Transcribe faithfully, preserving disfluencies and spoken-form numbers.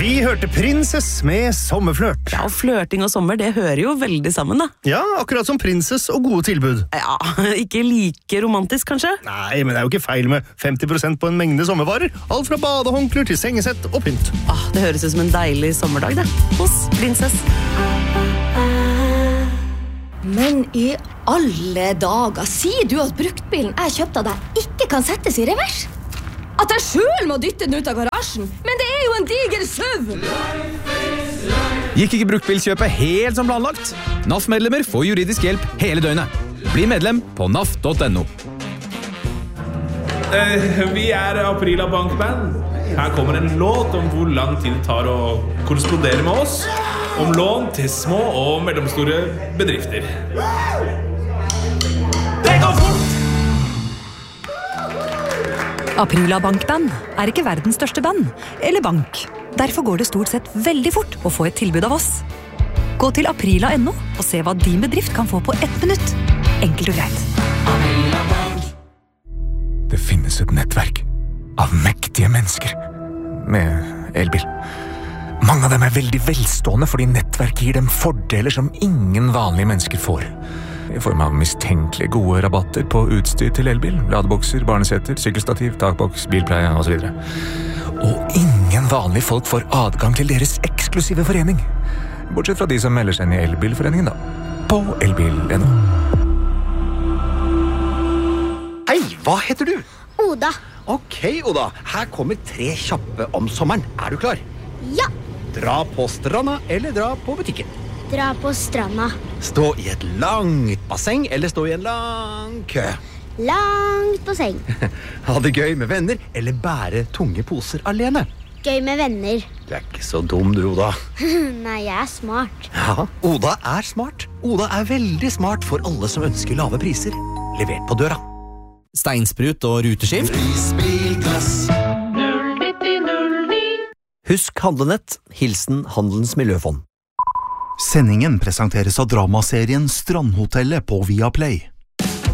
Vi hørte Princess med sommerflørt. Ja, og flørting og sommer, det hører jo veldig sammen da. Ja, akkurat som Princess og gode tilbud. Ja, ikke like romantisk kanskje? Nei, men det er jo ikke feil med femti prosent på en mengde sommervarer. Alt fra badehåndklær til sengesett og pynt. Ah, det høres ut som en deilig sommerdag det, hos Princess. Men i alle dager, sier du at bruktbilen jeg kjøpte av deg ikke kan settes i revers? At jeg selv må dytte den ut av garasjen? Men det er jo en diger søv! Gikk ikke bruktbilkjøpet helt som planlagt? N A F-medlemmer får juridisk hjelp hele døgnet. Bli medlem på N A F punktum no. Uh, vi er Aprila Bankband. Her kommer en låt om hvor lang tid det tar å korrespondere med oss. Om lån til små og mellomstore bedrifter. Det går fort! Aprila Bankband er ikke verdens største band, eller bank. Derfor går det stort sett veldig fort å få et tilbud av oss. Gå til aprila punktum no og se hva din bedrift kan få på ett minutt. Enkelt og greit. Det finnes et nettverk av mektige mennesker med elbil. Mange av dem er veldig velstående fordi nettverk gir dem fordeler som ingen vanlige mennesker får. I form av mistenkelig gode rabatter på utstyr til elbil, ladebokser, barneseter, sykkelstativ, takboks, bilpleie og så videre. Og ingen vanlige folk får adgang til deres eksklusive forening. Bortsett fra de som melder seg inn i elbilforeningen da. På elbil punktum no. Hei, hva heter du? Oda. Ok, Oda. Her kommer tre kjappe om sommeren. Er du klar? Ja. Dra på stranda eller dra på butikken? Dra på stranda. Stå i et langt basseng eller stå i en lang kø? Langt basseng. Ha det gøy med venner eller bære tunge poser alene? Gøy med venner. Du er ikke så dum, du, Oda. Nei, jeg er smart. Ja, Oda er smart. Oda er veldig smart for alle som ønsker lave priser. Levert på døra. Steinsprut og ruteskift. Prisbilglass. Husk handlenett. Hilsen Handelens Miljøfond. Sendingen presenteres av dramaserien Strandhotellet på Viaplay.